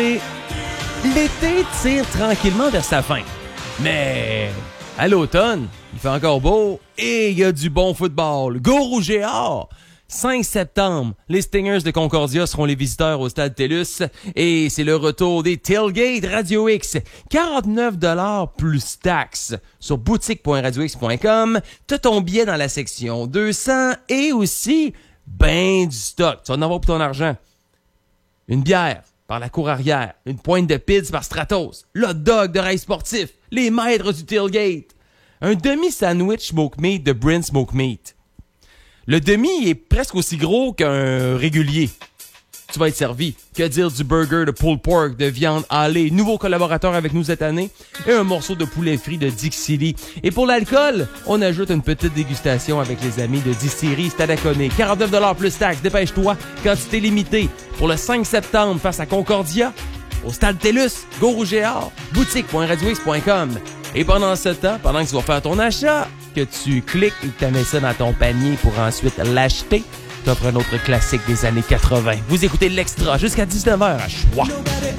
L'été tire tranquillement vers sa fin. Mais à l'automne, il fait encore beau et il y a du bon football. Go Rouge et Or! 5 septembre, les Stingers de Concordia seront les visiteurs au Stade TELUS et c'est le retour des Tailgate Radio X. 49$ plus taxes. Sur boutique.radiox.com, t'as ton billet dans la section 200 et aussi ben du stock. Tu vas en avoir pour ton argent. Une bière par la cour arrière, une pointe de Pids par Stratos, l'hot dog de Rail Sportif, les maîtres du Tailgate, un demi-sandwich smoke meat de Bryn Smoke Meat. Le demi est presque aussi gros qu'un régulier. Tu vas être servi. Que dire du burger de pulled pork, de viande hâlée, nouveau collaborateur avec nous cette année, et un morceau de poulet frit de Dixili. Et pour l'alcool, on ajoute une petite dégustation avec les amis de Distillerie Stadaconé. 49$ plus taxes, dépêche-toi, quantité limitée. Pour le 5 septembre face à Concordia, au Stade TELUS, Go Rouge et Or, boutique.radiox.com. Et pendant ce temps, pendant que tu vas faire ton achat, que tu cliques et que tu mets ça dans ton panier pour ensuite l'acheter, t'offres un autre classique des années 80. Vous écoutez l'Extra jusqu'à 19h à Choix.